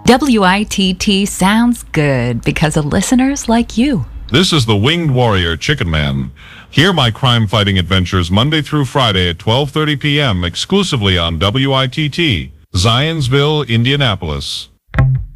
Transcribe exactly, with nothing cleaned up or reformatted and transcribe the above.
W I T T sounds good because of listeners like you. This is the Winged Warrior Chicken Man. Hear my crime-fighting adventures Monday through Friday at twelve thirty p.m. exclusively on W I T T, Zionsville, Indianapolis.